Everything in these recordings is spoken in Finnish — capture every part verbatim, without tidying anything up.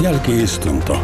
Jälki-istunto.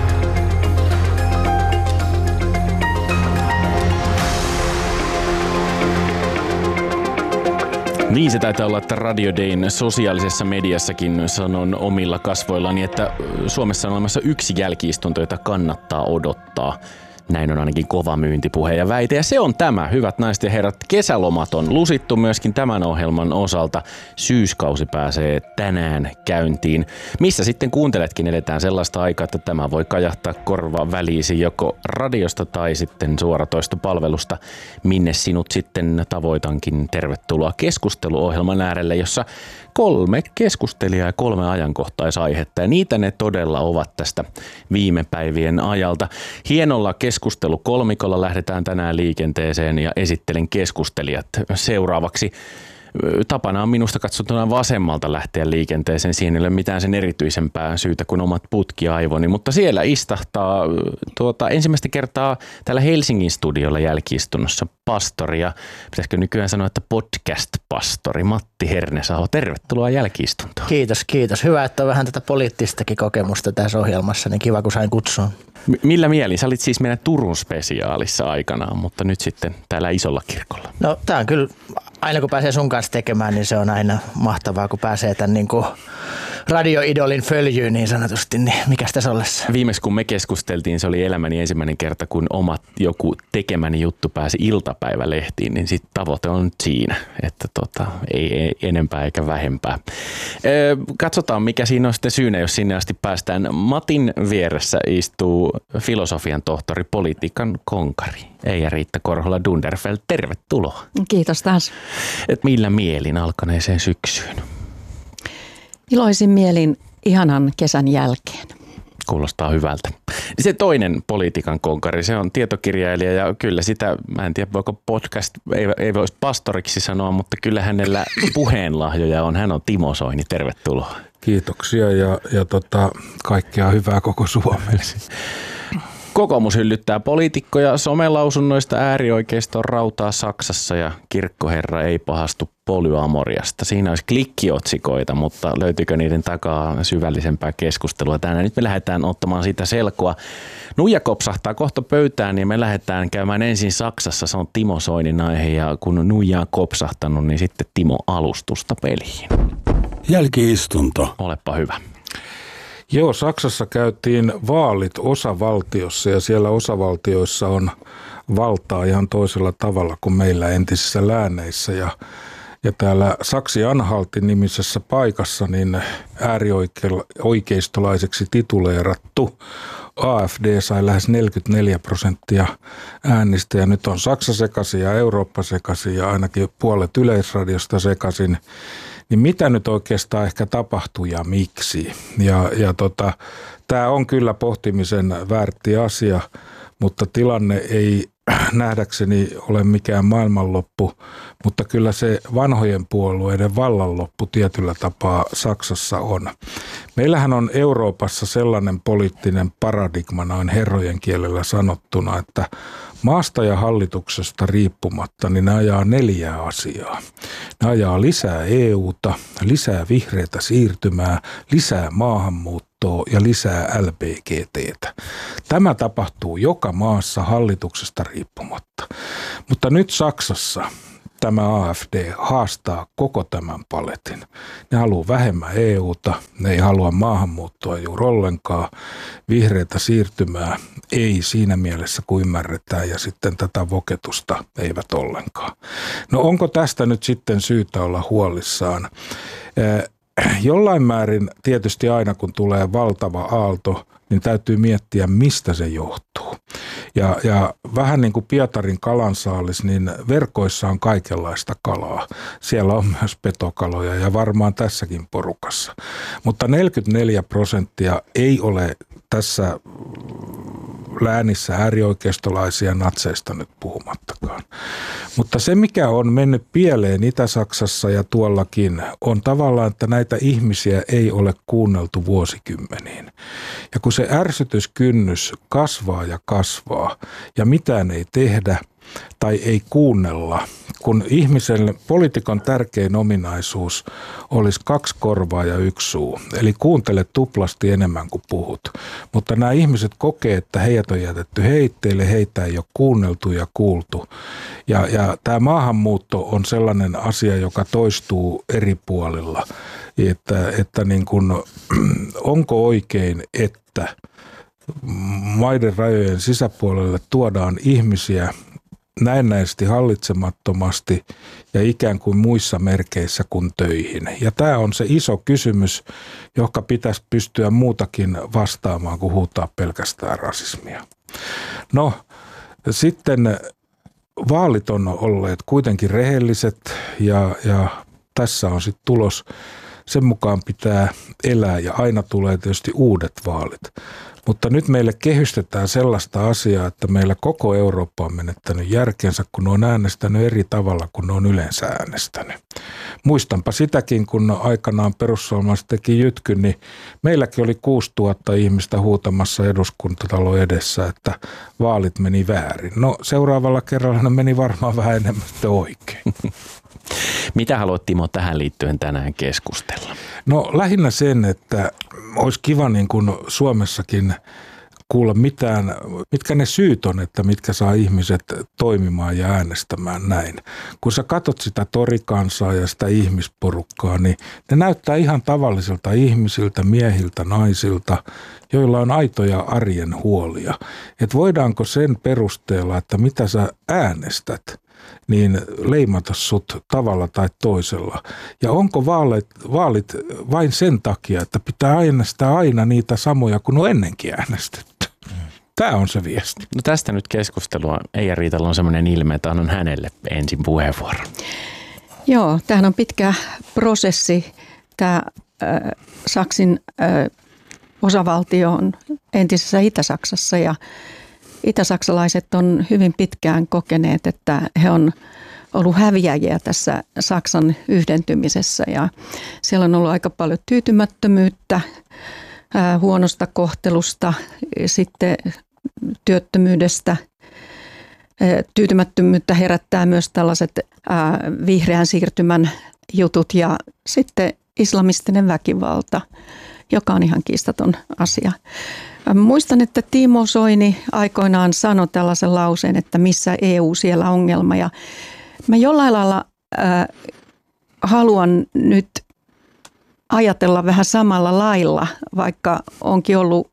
Niin se taitaa olla, että Radio Dayn sosiaalisessa mediassakin sanon omilla kasvoillani, että Suomessa on olemassa yksi jälki-istunto, jota kannattaa odottaa. Näin on ainakin kova myyntipuhe ja väite. Ja se on tämä, hyvät naiset ja herrat. Kesälomat on lusittu myöskin tämän ohjelman osalta. Syyskausi pääsee tänään käyntiin. Missä sitten kuunteletkin, eletään sellaista aikaa, että tämä voi kajahtaa korva väliisi joko radiosta tai sitten suoratoistopalvelusta, minne sinut sitten tavoitankin. Tervetuloa keskusteluohjelman äärelle, jossa kolme keskustelijaa ja kolme ajankohtaisaihetta. Ja niitä ne todella ovat tästä viime päivien ajalta. Hienolla keskustelukolmikolla lähdetään tänään liikenteeseen ja esittelen keskustelijat seuraavaksi. Tapana on minusta katsottuna vasemmalta lähteä liikenteeseen. Siinä ei ole mitään sen erityisempää syytä kuin omat putkiaivoni, mutta siellä istahtaa tuota, ensimmäistä kertaa täällä Helsingin studiolla jälki-istunnossa pastori ja pitäisikö nykyään sanoa, että podcast-pastori Matti Hernesaho. Tervetuloa jälki-istuntoon. Kiitos, kiitos. Hyvä, että on vähän tätä poliittistakin kokemusta tässä ohjelmassa, niin kiva kun sain kutsua. M- millä mielin? Sä olit siis meidän Turun spesiaalissa aikanaan, mutta nyt sitten täällä Isolla kirkolla. No tää on kyllä, aina kun pääsee sun kanssa tekemään, niin se on aina mahtavaa, kun pääsee tämän niin kuin radioidolin följyyn niin sanotusti, niin mikäs tässä ollessa? Viimeksi kun me keskusteltiin, se oli elämäni ensimmäinen kerta, kun omat joku tekemäni juttu pääsi iltapäivälehtiin, niin sitten tavoite on nyt siinä, että tota, ei, ei enempää eikä vähempää. Öö, katsotaan, mikä siinä on sitten syynä, jos sinne asti päästään. Matin vieressä istuu filosofian tohtori, politiikan konkari Eija-Riitta Korhola-Dunderfeld. Tervetuloa. Kiitos taas. Et millä mielin alkaneeseen syksyyn? Iloisin mielin ihanan kesän jälkeen. Kuulostaa hyvältä. Se toinen politiikan konkari, se on tietokirjailija ja kyllä sitä, mä en tiedä voiko podcast, ei, ei voisi pastoriksi sanoa, mutta kyllä hänellä puheenlahjoja on. Hän on Timo Soini, tervetuloa. Kiitoksia ja, ja tota, kaikkea hyvää koko Suomelle. Kokoomus hyllyttää poliitikkoja somelausunnoista, äärioikeiston rautaa Saksassa ja kirkkoherra ei pahastu polyamoriasta. Siinä olisi klikkiotsikoita, mutta löytyykö niiden takaa syvällisempää keskustelua tänään? Nyt me lähdetään ottamaan siitä selkoa. Nuija kopsahtaa kohta pöytään ja me lähdetään käymään ensin Saksassa. Se on Timo Soinin aihe ja kun Nuija on kopsahtanut, niin sitten Timo alustusta peliin. Jälki-istunto. Olepa hyvä. Joo, Saksassa käytiin vaalit osavaltiossa ja siellä osavaltioissa on valtaa ihan toisella tavalla kuin meillä entisissä lääneissä. Ja, ja täällä Saksi-Anhaltin nimisessä paikassa niin äärioikeistolaiseksi tituleerattu A F D sai lähes neljäkymmentäneljä prosenttia äänistä ja nyt on Saksa sekaisin ja Eurooppa sekaisin ja ainakin puolet Yleisradiosta sekaisin. Niin mitä nyt oikeastaan ehkä tapahtuu ja miksi? Ja, ja tota, tämä on kyllä pohtimisen väärti asia, mutta tilanne ei nähdäkseni ole mikään maailmanloppu, mutta kyllä se vanhojen puolueiden vallanloppu tietyllä tapaa Saksassa on. Meillähän on Euroopassa sellainen poliittinen paradigma noin herrojen kielellä sanottuna, että maasta ja hallituksesta riippumatta, niin ne ajaa neljää asiaa. Ne ajaa lisää E U:ta, lisää vihreätä siirtymää, lisää maahanmuuttoa ja lisää L G B T:tä. Tämä tapahtuu joka maassa hallituksesta riippumatta. Mutta nyt Saksassa tämä A F D haastaa koko tämän paletin. Ne haluaa vähemmän E U:ta, ne ei halua maahanmuuttoa juuri ollenkaan, vihreätä siirtymää ei siinä mielessä kuin ymmärretään ja sitten tätä voketusta eivät ollenkaan. No onko tästä nyt sitten syytä olla huolissaan? Jollain määrin tietysti aina kun tulee valtava aalto, niin täytyy miettiä mistä se johtuu. Ja, ja vähän niin kuin Pietarin kalansaalis, niin verkoissa on kaikenlaista kalaa. Siellä on myös petokaloja ja varmaan tässäkin porukassa. Mutta neljäkymmentäneljä prosenttia ei ole tässä läänissä äärioikeistolaisia natseista nyt puhumattakaan. Mutta se, mikä on mennyt pieleen Itä-Saksassa ja tuollakin, on tavallaan, että näitä ihmisiä ei ole kuunneltu vuosikymmeniin. Ja kun se ärsytyskynnys kasvaa ja kasvaa ja mitään ei tehdä, tai ei kuunnella, kun ihmisen poliitikon tärkein ominaisuus olisi kaksi korvaa ja yksi suu. Eli kuuntele tuplasti enemmän kuin puhut. Mutta nämä ihmiset kokee, että heidät on jätetty heitteille, heitä ei ole kuunneltu ja kuultu. Ja, ja tämä maahanmuutto on sellainen asia, joka toistuu eri puolilla. Että, että niin kun, onko oikein, että maiden rajojen sisäpuolelle tuodaan ihmisiä näennäisesti hallitsemattomasti ja ikään kuin muissa merkeissä kuin töihin. Ja tämä on se iso kysymys, joka pitäisi pystyä muutakin vastaamaan kuin huutaa pelkästään rasismia. No sitten vaalit on olleet kuitenkin rehelliset ja, ja tässä on sitten tulos. Sen mukaan pitää elää ja aina tulee tietysti uudet vaalit. Mutta nyt meille kehystetään sellaista asiaa, että meillä koko Eurooppa on menettänyt järkensä, kun ne on äänestänyt eri tavalla kuin ne on yleensä äänestänyt. Muistanpa sitäkin, kun aikanaan perussuomalaiset teki jytkyn, niin meilläkin oli kuusituhatta ihmistä huutamassa eduskuntatalon edessä, että vaalit meni väärin. No seuraavalla kerralla ne meni varmaan vähän enemmän sitten oikein. Mitä haluat, Timo, tähän liittyen tänään keskustella? No lähinnä sen, että olisi kiva niin kuin Suomessakin kuulla mitään, mitkä ne syyt on, että mitkä saa ihmiset toimimaan ja äänestämään näin. Kun sä katot sitä torikansaa ja sitä ihmisporukkaa, niin ne näyttää ihan tavallisilta ihmisiltä, miehiltä, naisilta, joilla on aitoja arjen huolia. Että voidaanko sen perusteella, että mitä sä äänestät, niin leimata sut tavalla tai toisella. Ja onko vaalit, vaalit vain sen takia, että pitää äänestää aina niitä samoja kuin on ennenkin äänestetty? Tämä on se viesti. No tästä nyt keskustelua. Eija Riitalla on sellainen ilme, että annan hänelle ensin puheenvuoron. Joo, tämähän on pitkä prosessi. Tämä äh, Saksin äh, osavaltio on entisessä Itä-Saksassa ja itäsaksalaiset on hyvin pitkään kokeneet, että he on ollut häviäjiä tässä Saksan yhdentymisessä ja siellä on ollut aika paljon tyytymättömyyttä, ää, huonosta kohtelusta, sitten työttömyydestä. Ää, tyytymättömyyttä herättää myös tällaiset ää, vihreän siirtymän jutut ja sitten islamistinen väkivalta, joka on ihan kiistaton asia. Muistan, että Timo Soini aikoinaan sanoi tällaisen lauseen, että missä E U siellä ongelma. Ja mä jollain lailla äh, haluan nyt ajatella vähän samalla lailla, vaikka onkin ollut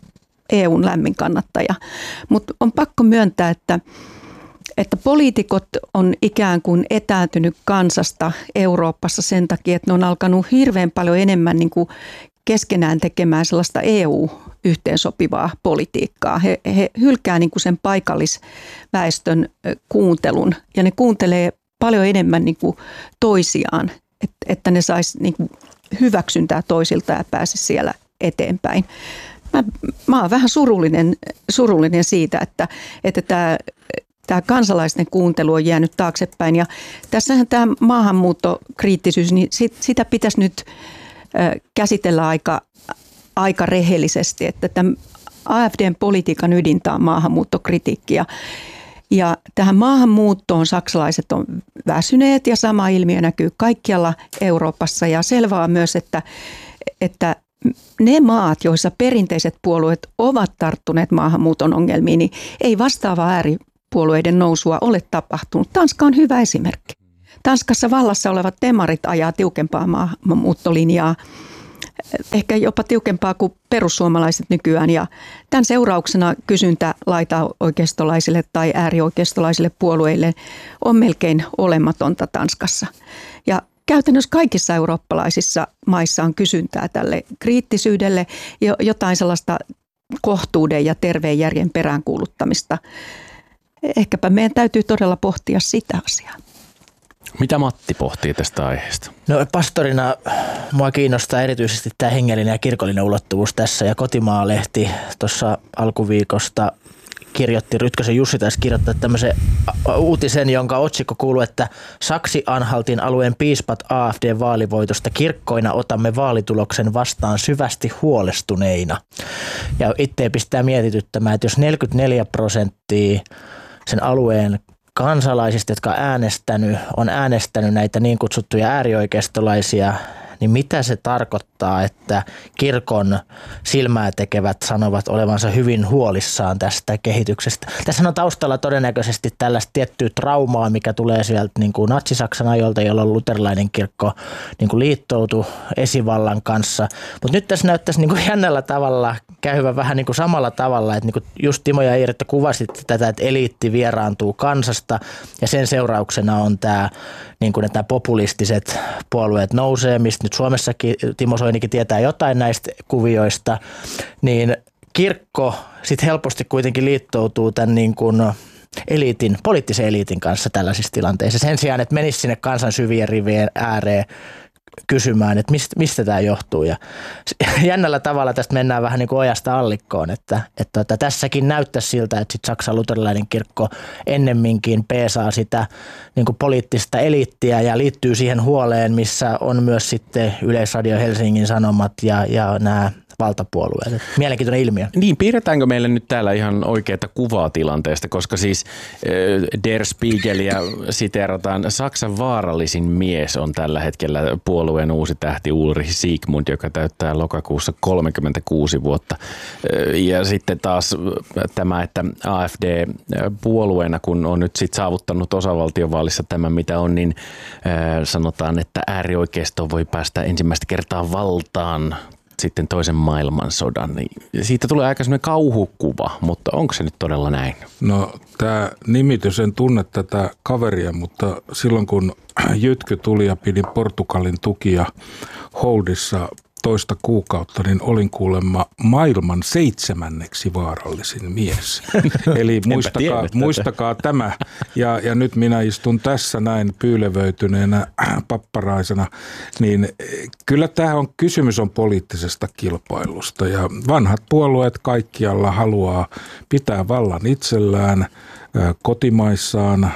E U:n lämmin kannattaja. Mutta on pakko myöntää, että, että poliitikot on ikään kuin etääntynyt kansasta Euroopassa sen takia, että ne on alkanut hirveän paljon enemmän niin kuin keskenään tekemään sellaista E U-yhteensopivaa politiikkaa. He, he hylkää niin kuin sen paikallisväestön kuuntelun ja ne kuuntelee paljon enemmän niin kuin toisiaan, että, että ne sais niin kuin hyväksyntää toisilta ja pääse siellä eteenpäin. Mä, mä oon vähän surullinen, surullinen siitä, että, että tämä, tämä kansalaisten kuuntelu on jäänyt taaksepäin ja tässähän tämä maahanmuuttokriittisyys, niin sit, sitä pitäisi nyt käsitellä aika, aika rehellisesti, että tämän A F D:n politiikan ydintä on maahanmuuttokritiikki ja, ja tähän maahanmuuttoon saksalaiset on väsyneet ja sama ilmiö näkyy kaikkialla Euroopassa ja selvää on myös, että, että ne maat, joissa perinteiset puolueet ovat tarttuneet maahanmuuton ongelmiin, niin ei vastaavaa ääripuolueiden nousua ole tapahtunut. Tanska on hyvä esimerkki. Tanskassa vallassa olevat demarit ajaa tiukempaa maahanmuuttolinjaa, ehkä jopa tiukempaa kuin perussuomalaiset nykyään. Ja tämän seurauksena kysyntä laitaoikeistolaisille tai äärioikeistolaisille puolueille on melkein olematonta Tanskassa. Ja käytännössä kaikissa eurooppalaisissa maissa on kysyntää tälle kriittisyydelle, jotain sellaista kohtuuden ja terveen järjen peräänkuuluttamista. Ehkäpä meidän täytyy todella pohtia sitä asiaa. Mitä Matti pohtii tästä aiheesta? No pastorina mua kiinnostaa erityisesti tämä hengellinen ja kirkollinen ulottuvuus tässä ja Kotimaa-lehti tuossa alkuviikosta kirjoitti, Rytkösen Jussi taisi kirjoittaa tämmöisen uutisen, jonka otsikko kuuluu, että Saksi-Anhaltin alueen piispat A F D-vaalivoitosta kirkkoina otamme vaalituloksen vastaan syvästi huolestuneina. Ja itse pistää mietityttämään, että jos neljäkymmentäneljä prosenttia sen alueen kansalaisista, jotka on äänestänyt, on äänestänyt näitä niin kutsuttuja äärioikeistolaisia, niin mitä se tarkoittaa, että kirkon silmää tekevät sanovat olevansa hyvin huolissaan tästä kehityksestä? Tässä on taustalla todennäköisesti tällaista tiettyä traumaa, mikä tulee sieltä niin kuin natsi-Saksan ajoilta, jolloin luterilainen kirkko niin kuin liittoutui esivallan kanssa. Mutta nyt tässä näyttäisi niin kuin jännällä tavalla käyvän vähän niin kuin samalla tavalla, että niin kuin just Timo ja Iiritta kuvasit tätä, että eliitti vieraantuu kansasta ja sen seurauksena on tämä, niin kuin, että nämä populistiset puolueet nousee, mistä nyt Suomessakin Timo Soinikin tietää jotain näistä kuvioista, niin kirkko sitten helposti kuitenkin liittoutuu tämän niin kuin eliitin, poliittisen eliitin kanssa tällaisissa tilanteissa. Sen sijaan, että menisi sinne kansan syvien rivien ääreen kysymään, että mistä, mistä tämä johtuu. Ja jännällä tavalla tästä mennään vähän niin kuin ojasta allikkoon, että, että, että tässäkin näyttäisi siltä, että sit Saksan luterilainen kirkko ennemminkin peesaa sitä niin kuin poliittista eliittiä ja liittyy siihen huoleen, missä on myös sitten Yleisradio Helsingin Sanomat ja, ja nämä valtapuolueet. Mielenkiintoinen ilmiö. Niin, piirretäänkö meille nyt täällä ihan oikeaa kuvaa tilanteesta, koska siis äh, Der Spiegeliä siteerataan, Saksan vaarallisin mies on tällä hetkellä puolueen uusi tähti Ulrich Siegmund, joka täyttää lokakuussa kolmekymmentäkuusi vuotta. Äh, ja sitten taas tämä, että A F D puolueena, kun on nyt sit saavuttanut osavaltiovaalissa tämän mitä on, niin äh, sanotaan, että äärioikeisto voi päästä ensimmäistä kertaa valtaan sitten toisen maailmansodan. Siitä tulee aika semmoinen kauhukuva, mutta onko se nyt todella näin? No tämä nimitys, en tunne tätä kaveria, mutta silloin kun Jytky tuli ja pidin Portugalin tukia Holdissa toista kuukautta, niin olin kuulemma maailman seitsemänneksi vaarallisin mies. Eli muistakaa, muistakaa tämä. Ja, ja nyt minä istun tässä näin pyylevöityneenä papparaisena. Niin kyllä tämä on, kysymys on poliittisesta kilpailusta. Ja vanhat puolueet kaikkialla haluaa pitää vallan itsellään, kotimaissaan,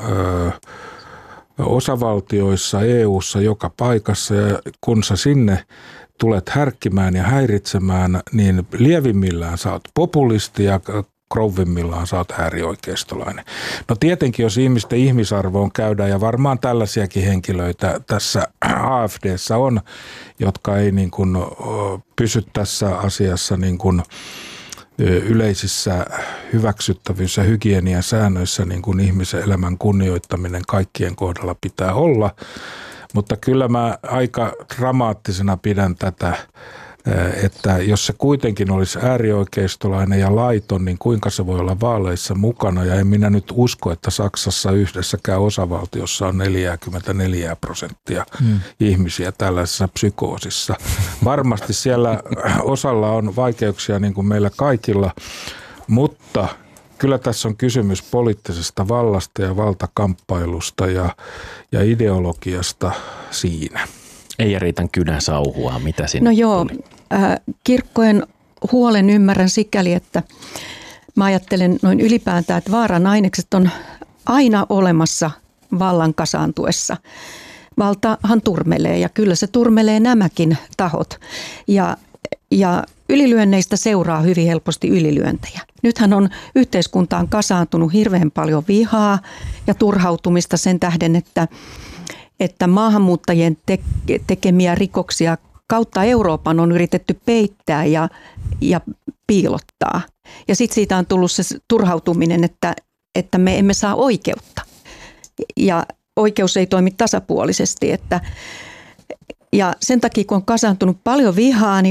osavaltioissa, E U:ssa, joka paikassa. Ja kun sä sinne tulet härkkimään ja häiritsemään, niin lievimmillään sä oot populisti ja krouvimmillaan sä oot äärioikeistolainen. No tietenkin, jos ihmisten ihmisarvoon käydään, ja varmaan tällaisiakin henkilöitä tässä A F D:ssä on, jotka ei niin kuin pysy tässä asiassa niin kuin yleisissä hyväksyttävyys- ja hygieniasäännöissä, niin kuin ihmisen elämän kunnioittaminen kaikkien kohdalla pitää olla. Mutta kyllä mä aika dramaattisena pidän tätä, että jos se kuitenkin olisi äärioikeistolainen ja laiton, niin kuinka se voi olla vaaleissa mukana. Ja en minä nyt usko, että Saksassa yhdessäkään osavaltiossa on neljäkymmentäneljä prosenttia hmm. ihmisiä tällaisessa psykoosissa. Varmasti siellä osalla on vaikeuksia niin kuin meillä kaikilla, mutta kyllä tässä on kysymys poliittisesta vallasta ja valtakamppailusta ja, ja ideologiasta siinä. Ei riitä kynä sauhua, mitä sinne No joo, äh, kirkkojen huolen ymmärrän sikäli, että mä ajattelen noin ylipäätään, että vaaran ainekset on aina olemassa vallan kasaantuessa. Valtahan turmelee ja kyllä se turmelee nämäkin tahot ja, ja ylilyönneistä seuraa hyvin helposti ylilyöntejä. Nythän on yhteiskuntaan kasaantunut hirveän paljon vihaa ja turhautumista sen tähden, että että maahanmuuttajien te- tekemiä rikoksia kautta Euroopan on yritetty peittää ja, ja piilottaa. Ja sitten siitä on tullut se turhautuminen, että, että me emme saa oikeutta. Ja oikeus ei toimi tasapuolisesti. Että, ja sen takia, kun on kasaantunut paljon vihaa, niin